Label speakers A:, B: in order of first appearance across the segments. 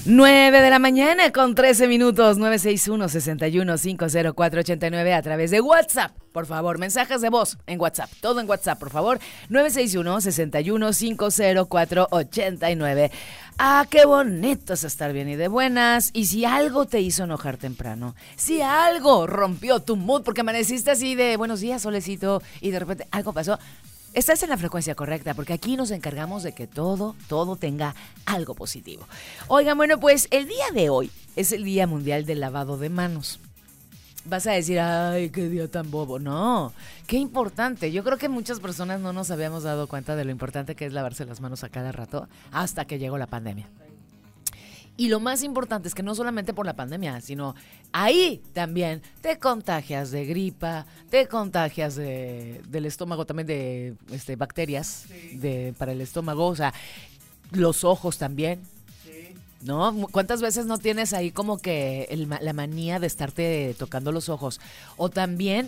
A: 9 de la mañana con 13 minutos, 961-61-50489 a través de WhatsApp. Por favor, mensajes de voz en WhatsApp, todo en WhatsApp, por favor, 961-61-50489. Ah, qué bonito es estar bien y de buenas. Y si algo te hizo enojar temprano, si algo rompió tu mood, porque amaneciste así de buenos días, solecito, y de repente algo pasó, estás en la frecuencia correcta, porque aquí nos encargamos de que todo tenga algo positivo. Oigan, bueno, pues el día de hoy es el Día Mundial del Lavado de Manos. Vas a decir, ay, qué día tan bobo. No, qué importante. Yo creo que muchas personas no nos habíamos dado cuenta de lo importante que es lavarse las manos a cada rato hasta que llegó la pandemia. Y lo más importante es que no solamente por la pandemia, sino ahí también te contagias de gripa, te contagias del estómago también de bacterias para el estómago, o sea, los ojos también. ¿No? ¿Cuántas veces no tienes ahí como que la manía de estarte tocando los ojos? O también,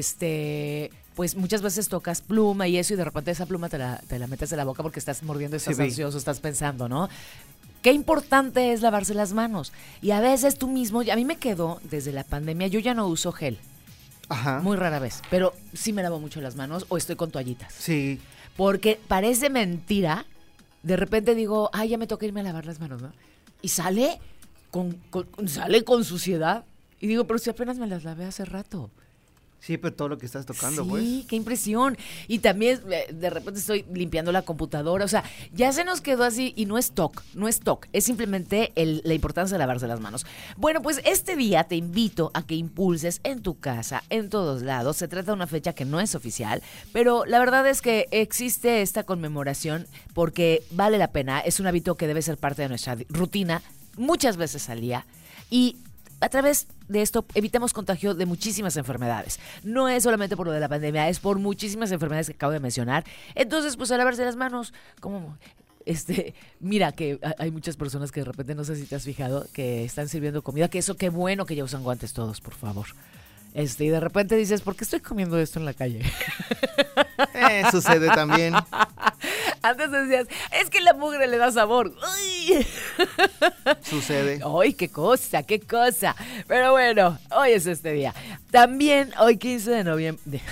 A: pues muchas veces tocas pluma y eso, y de repente esa pluma te la metes en la boca porque estás mordiendo, estás ansioso, estás pensando, ¿no? Qué importante es lavarse las manos. Y a veces tú mismo, a mí me quedó desde la pandemia, yo ya no uso gel.
B: Ajá.
A: Muy rara vez, pero sí me lavo mucho las manos o estoy con toallitas.
B: Sí.
A: Porque parece mentira, de repente digo, ay, ya me toca irme a lavar las manos, ¿no? Y sale con suciedad. Y digo, pero si apenas me las lavé hace rato.
B: Sí, pero todo lo que estás tocando, pues.
A: Sí, qué impresión. Y también de repente estoy limpiando la computadora. O sea, ya se nos quedó así y no es TOC. Es simplemente la importancia de lavarse las manos. Bueno, pues este día te invito a que impulses en tu casa, en todos lados. Se trata de una fecha que no es oficial, pero la verdad es que existe esta conmemoración porque vale la pena. Es un hábito que debe ser parte de nuestra rutina muchas veces al día. Y a través de esto evitamos contagio de muchísimas enfermedades. No es solamente por lo de la pandemia, es por muchísimas enfermedades que acabo de mencionar. Entonces, pues a lavarse las manos, como mira que hay muchas personas que de repente, no sé si te has fijado, que están sirviendo comida, que eso qué bueno que ya usan guantes todos, por favor. Y de repente dices, ¿por qué estoy comiendo esto en la calle?
B: Sucede también.
A: Antes decías, es que la mugre le da sabor. ¡Uy!
B: Sucede.
A: ¡Ay, qué cosa! Pero bueno, hoy es este día. También, hoy 15 de noviembre.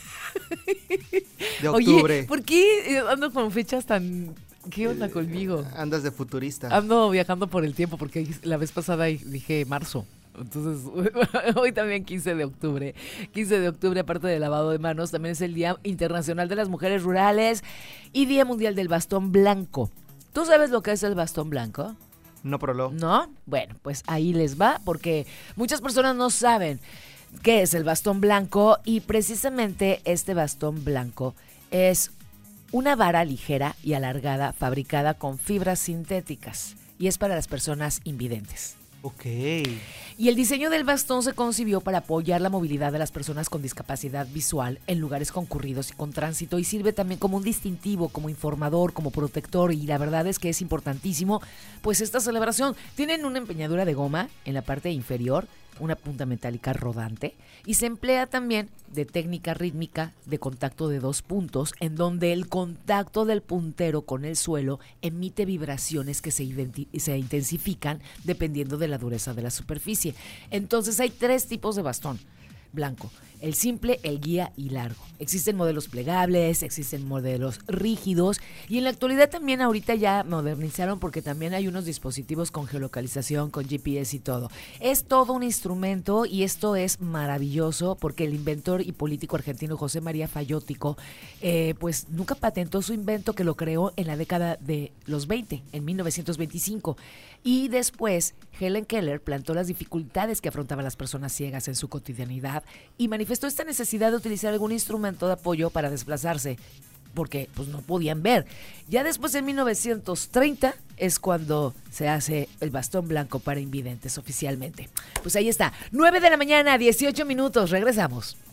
B: De octubre.
A: Oye, ¿por qué ando con fechas tan... ¿Qué onda conmigo?
B: Andas de futurista.
A: Ando viajando por el tiempo porque la vez pasada dije marzo. Entonces, hoy también 15 de octubre. 15 de octubre, aparte del lavado de manos, también es el Día Internacional de las Mujeres Rurales y Día Mundial del Bastón Blanco. ¿Tú sabes lo que es el bastón blanco?
B: No, prolo.
A: ¿No? Bueno, pues ahí les va, porque muchas personas no saben qué es el bastón blanco y precisamente este bastón blanco es una vara ligera y alargada fabricada con fibras sintéticas y es para las personas invidentes.
B: Ok.
A: Y el diseño del bastón se concibió para apoyar la movilidad de las personas con discapacidad visual en lugares concurridos y con tránsito y sirve también como un distintivo, como informador, como protector y la verdad es que es importantísimo pues esta celebración. Tienen una empuñadura de goma en la parte inferior, una punta metálica rodante y se emplea también de técnica rítmica de contacto de 2 puntos en donde el contacto del puntero con el suelo emite vibraciones que se intensifican dependiendo de la dureza de la superficie. Entonces hay 3 tipos de bastón blanco: el simple, el guía y largo. Existen modelos plegables, existen modelos rígidos y en la actualidad también ahorita ya modernizaron porque también hay unos dispositivos con geolocalización, con GPS y todo. Es todo un instrumento y esto es maravilloso porque el inventor y político argentino José María Fayótico pues nunca patentó su invento, que lo creó en la década de los 20, en 1925. Y después Helen Keller plantó las dificultades que afrontaban las personas ciegas en su cotidianidad y manifestó esta necesidad de utilizar algún instrumento de apoyo para desplazarse, porque pues no podían ver. Ya después, en 1930, es cuando se hace el bastón blanco para invidentes oficialmente. Pues ahí está, 9 de la mañana, 18 minutos, regresamos.